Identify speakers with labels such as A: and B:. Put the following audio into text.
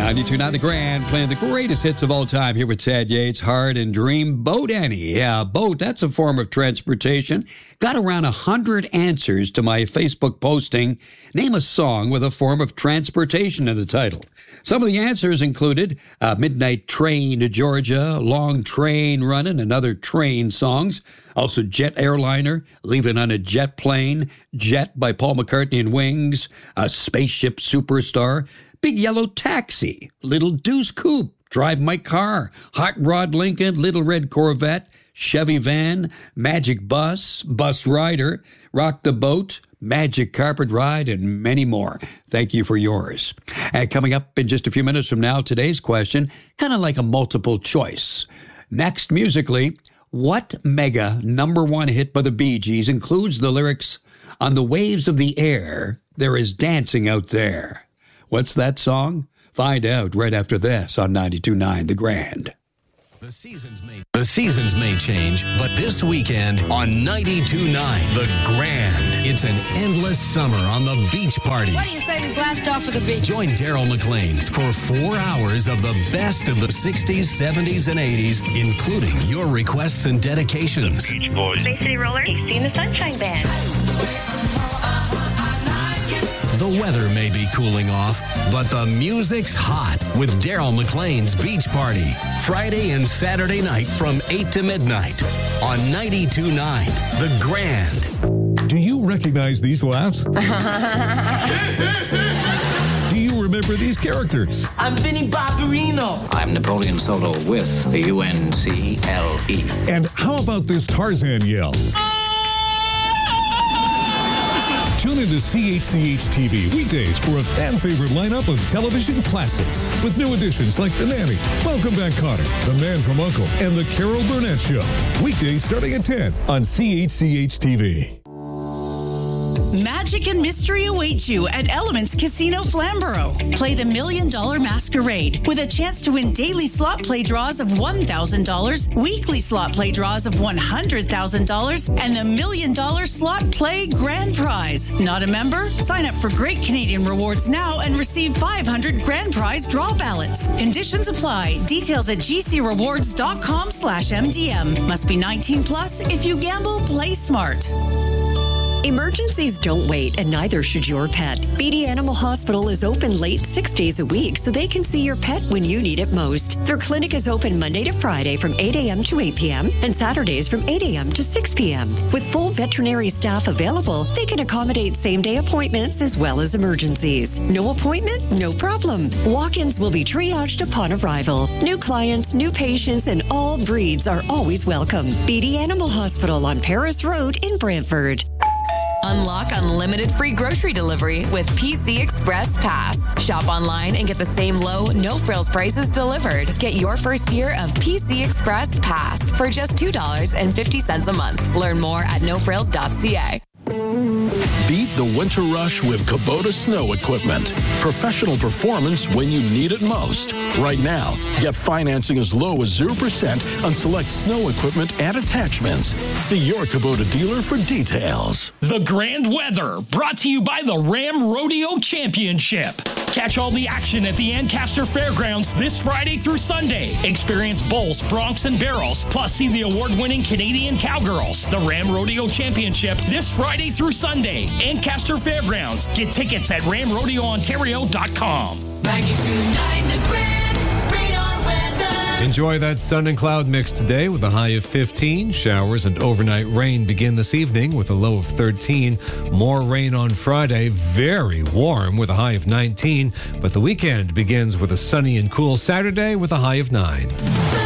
A: 92.9 The Grand, playing the greatest hits of all time here with Ted Yates, Hard and Dream. Boat Annie. Yeah, boat, that's a form of transportation. Got around 100 answers to my Facebook posting. Name a song with a form of transportation in the title. Some of the answers included Midnight Train to Georgia, Long Train Running, and other train songs. Also Jet Airliner, Leaving on a Jet Plane, Jet by Paul McCartney and Wings, a Spaceship Superstar, Big Yellow Taxi, Little Deuce Coupe, Drive My Car, Hot Rod Lincoln, Little Red Corvette, Chevy Van, Magic Bus, Bus Rider, Rock the Boat, Magic Carpet Ride, and many more. Thank you for yours. And coming up in just a few minutes from now, today's question, kind of like a multiple choice. Next, musically, what mega #1 hit by the Bee Gees includes the lyrics, "On the waves of the air, there is dancing out there"? What's that song? Find out right after this on 92.9 The Grand.
B: The seasons may change, but this weekend on 92.9 The Grand, it's an endless summer on the beach party.
C: What do you say we blast off for the beach?
B: Join Daryl McLean for 4 hours of the best of the 60s, 70s, and 80s, including your requests and dedications.
D: Beach Boys,
E: Bay City Roller, AC and the Sunshine Band.
B: The weather may be cooling off, but the music's hot with Daryl McLean's Beach Party. Friday and Saturday night from 8 to midnight on 92.9 The Grand.
F: Do you recognize these laughs? Do you remember these characters?
G: I'm Vinnie Barbarino.
H: I'm Napoleon Solo with the UNCLE.
F: And how about this Tarzan yell? Tune into CHCH-TV weekdays for a fan-favorite lineup of television classics with new additions like The Nanny, Welcome Back Kotter, The Man from U.N.C.L.E., and The Carol Burnett Show. Weekdays starting at 10 on CHCH-TV.
I: Magic and mystery await you at Elements Casino Flamborough. Play the $1 Million Masquerade with a chance to win daily slot play draws of $1,000, weekly slot play draws of $100,000, and the $1 Million Slot Play Grand Prize. Not a member? Sign up for Great Canadian Rewards now and receive 500 Grand Prize draw ballots. Conditions apply. Details at gcrewards.com/MDM. Must be 19 plus. If you gamble, play smart.
J: Emergencies don't wait, and neither should your pet. BD Animal Hospital is open late 6 days a week so they can see your pet when you need it most. Their clinic is open Monday to Friday from 8 a.m. to 8 p.m. and Saturdays from 8 a.m. to 6 p.m. With full veterinary staff available, they can accommodate same-day appointments as well as emergencies. No appointment? No problem. Walk-ins will be triaged upon arrival. New clients, new patients, and all breeds are always welcome. BD Animal Hospital on Paris Road in Brantford.
K: Unlock unlimited free grocery delivery with PC Express Pass. Shop online and get the same low, no-frills prices delivered. Get your first year of PC Express Pass for just $2.50 a month. Learn more at nofrills.ca.
L: Beat the winter rush with Kubota snow equipment. Professional performance when you need it most. Right now, get financing as low as 0% on select snow equipment and attachments. See your Kubota dealer for details.
M: The Grand Weather, brought to you by the Ram Rodeo Championship. Catch all the action at the Ancaster Fairgrounds this Friday through Sunday. Experience bulls, broncs, and barrels, plus see the award-winning Canadian Cowgirls. The Ram Rodeo Championship this Friday through Sunday. Ancaster Fairgrounds. Get tickets at ramrodeoontario.com.
G: 92.9 The Grand, radar weather.
N: Enjoy that sun and cloud mix today with a high of 15. Showers and overnight rain begin this evening with a low of 13. More rain on Friday, very warm with a high of 19. But the weekend begins with a sunny and cool Saturday with a high of 9.